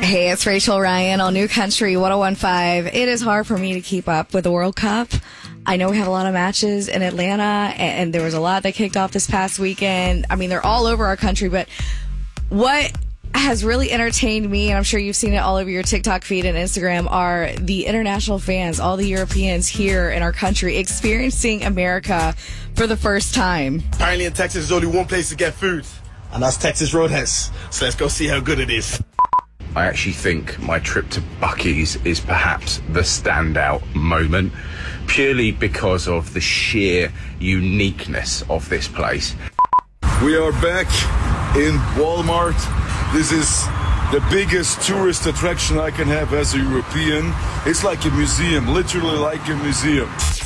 Hey, it's Rachel Ryan on New Country 1015. It is hard for me to keep up with the World Cup. I know we have a lot of matches in Atlanta, and there was a lot that kicked off this past weekend. I mean, they're all over our country, but what has really entertained me, and I'm sure you've seen it all over your TikTok feed and Instagram, are the international fans, all the Europeans here in our country experiencing America for the first time. Apparently in Texas, there's only one place to get food, and that's Texas Roadhouse. So let's go see how good it is. I actually think my trip to Buc-ee's is perhaps the standout moment, purely because of the sheer uniqueness of this place. We are back in Walmart. This is the biggest tourist attraction I can have as a European. It's like a museum, literally like a museum.